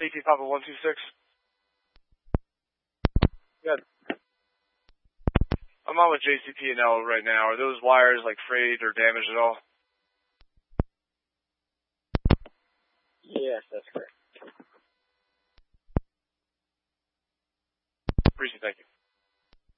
CT Papa 126. Good. I'm on with JCP&L right now. Are those wires like frayed or damaged at all? Yes, that's correct.